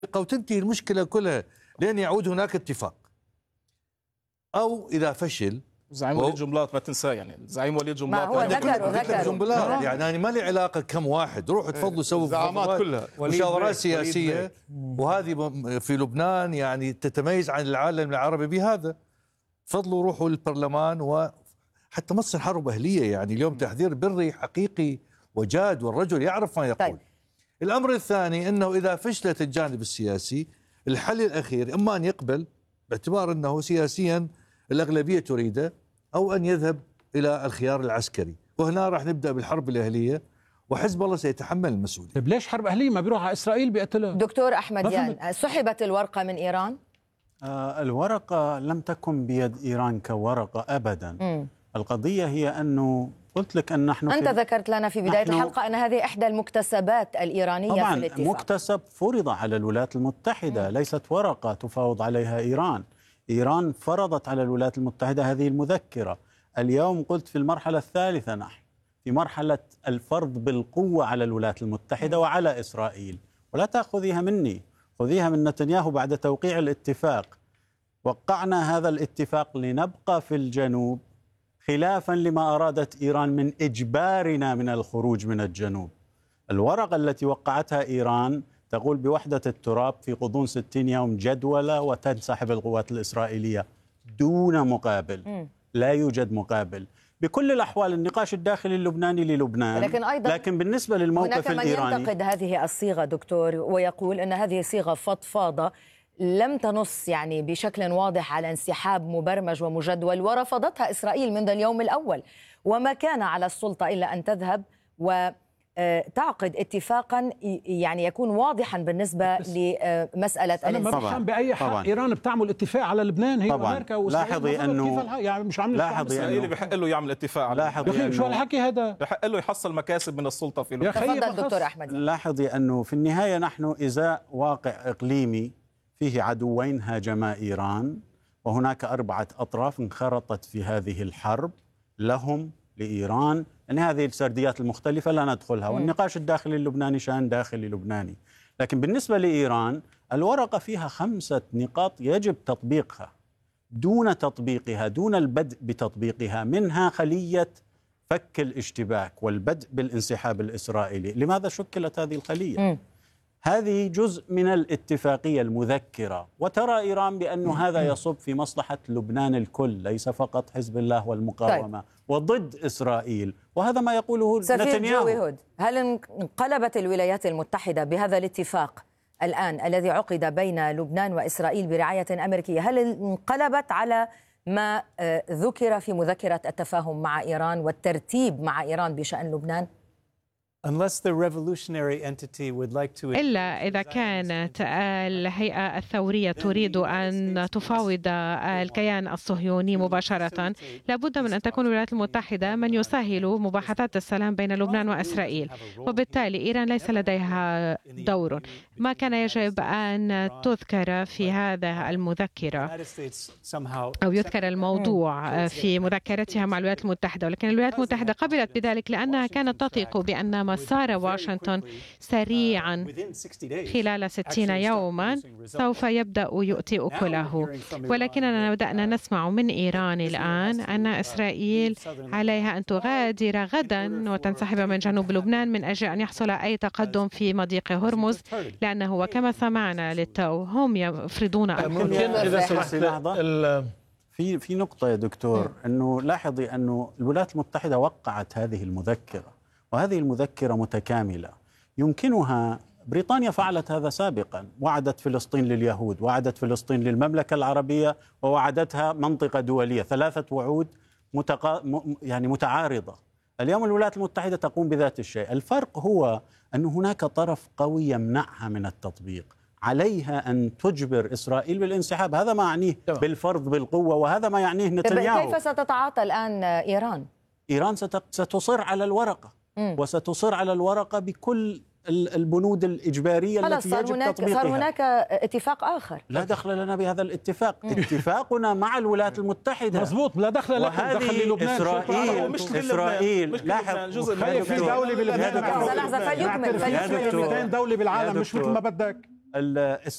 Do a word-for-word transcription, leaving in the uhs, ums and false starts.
وتنتهي المشكلة كلها لأن يعود هناك اتفاق. أو إذا فشل زعيم وليد جنبلاط ما تنساه، يعني زعيم وليد جنبلاط ما هو ذكر وذكر جنبلاط، يعني أنا ما لي علاقة كم واحد، روحوا تفضلوا سووا الزعامات كلها مشاورات سياسية، وهذه في لبنان يعني تتميز عن العالم العربي بهذا. تفضلوا روحوا للبرلمان، وحتى ما تصير حرب أهلية. يعني اليوم تحذير بري حقيقي وجاد، والرجل يعرف ما يقول. طيب. الأمر الثاني أنه إذا فشلت الجانب السياسي، الحل الأخير إما أن يقبل باعتبار أنه سياسيا الأغلبية تريده، أو أن يذهب إلى الخيار العسكري، وهنا راح نبدأ بالحرب الأهلية وحزب الله سيتحمل المسؤولية. طيب ليش حرب أهلية؟ ما بيروح على إسرائيل بيقتلها. دكتور أحمد يان، سحبت الورقة من إيران؟ آه الورقة لم تكن بيد إيران كورقة أبدا. م. القضية هي أنه قلت لك أن نحن أنت ذكرت لنا في بداية الحلقة أن هذه إحدى المكتسبات الإيرانية طبعا في الاتفاق. مكتسب فرض على الولايات المتحدة، م. ليست ورقة تفاوض عليها إيران. إيران فرضت على الولايات المتحدة هذه المذكرة. اليوم قلت في المرحلة الثالثة نحن في مرحلة الفرض بالقوة على الولايات المتحدة وعلى إسرائيل. ولا تأخذيها مني، خذيها من نتنياهو بعد توقيع الاتفاق. وقعنا هذا الاتفاق لنبقى في الجنوب، خلافا لما أرادت إيران من إجبارنا من الخروج من الجنوب. الورقة التي وقعتها إيران تقول بوحدة التراب في غضون ستين يوم جدولة وتنسحب القوات الإسرائيلية دون مقابل. م. لا يوجد مقابل. بكل الأحوال النقاش الداخلي اللبناني للبنان، لكن أيضا لكن بالنسبة للموقف الإيراني هناك من ينتقد هذه الصيغة دكتور، ويقول أن هذه صيغة فضفاضة لم تنص يعني بشكل واضح على انسحاب مبرمج ومجدول، ورفضتها إسرائيل منذ اليوم الأول، وما كان على السلطة إلا أن تذهب وتعقد اتفاقا يعني يكون واضحا بالنسبة لمسألة أنا ما بفهم بأي حق طبعاً. إيران بتعمل اتفاق على لبنان، هي أمريكا وإسرائيل. لاحظي أنه يعني مش عامل إسرائيل بحق له يعمل اتفاق على لبنان. شو الحكي هذا؟ بحق له يحصل مكاسب من السلطة في لبنان. تفضل دكتور أحمد. لاحظي أنه في النهاية نحن إزاء واقع إقليمي فيه عدوين هاجما إيران، وهناك أربعة أطراف انخرطت في هذه الحرب لهم لإيران. يعني هذه السرديات المختلفة لا ندخلها، والنقاش الداخلي اللبناني شأن داخلي لبناني. لكن بالنسبة لإيران الورقة فيها خمسة نقاط يجب تطبيقها. دون تطبيقها، دون البدء بتطبيقها، منها خلية فك الاشتباك والبدء بالانسحاب الإسرائيلي. لماذا شكلت هذه الخلية؟ م. هذه جزء من الاتفاقية المذكرة، وترى إيران بأن هذا يصب في مصلحة لبنان الكل، ليس فقط حزب الله والمقاومة. طيب. وضد إسرائيل، وهذا ما يقوله نتنياهو. هل انقلبت الولايات المتحدة بهذا الاتفاق الآن الذي عقد بين لبنان وإسرائيل برعاية أمريكية، هل انقلبت على ما ذكر في مذكرة التفاهم مع إيران والترتيب مع إيران بشأن لبنان؟ إلا إذا كانت الهيئة الثورية تريد أن تفاوض الكيان الصهيوني مباشرة، لابد من أن تكون الولايات المتحدة من يسهل مباحثات السلام بين لبنان وإسرائيل، وبالتالي إيران ليس لديها دور. ما كان يجب أن تذكر في هذا المذكرة أو يذكر الموضوع في مذكرتها مع الولايات المتحدة، ولكن الولايات المتحدة قبلت بذلك لأنها كانت تثق بأن مسار واشنطن سريعا خلال ستين يوما سوف يبدأ يؤتي أكله. ولكننا بدأنا نسمع من إيران الآن أن إسرائيل عليها أن تغادر غدا وتنسحب من جنوب لبنان من أجل أن يحصل أي تقدم في مضيق هرمز، لأنه وكما سمعنا للتو هم يفرضون ممكن إذا سمحت لحظة في في نقطة يا دكتور، أنه لاحظي أنه الولايات المتحدة وقعت هذه المذكرة، وهذه المذكرة متكاملة. يمكنها بريطانيا فعلت هذا سابقا، وعدت فلسطين لليهود، وعدت فلسطين للمملكة العربية، ووعدتها منطقة دولية. ثلاثة وعود متقا... يعني متعارضة. اليوم الولايات المتحدة تقوم بذات الشيء. الفرق هو أن هناك طرف قوي يمنعها من التطبيق. عليها أن تجبر إسرائيل بالانسحاب. هذا ما يعنيه بالفرض بالقوة، وهذا ما يعنيه نتنياهو. كيف ستتعاطى الآن إيران؟ إيران ستصر على الورقة، م. وستصر على الورقة بكل البنود الإجبارية التي يجب هناك تطبيقها. صار هناك اتفاق آخر. لا دخل لنا بهذا الاتفاق. م. اتفاقنا مع الولايات المتحدة. مظبوط، لا دخل لكم، دخل لبنان. إسرائيل إسرائيل لاحظ جزء في دولة بلبنان. لحظة لحظة فليكمل فليكمل دولة بالعالم مش مثل ما بدك.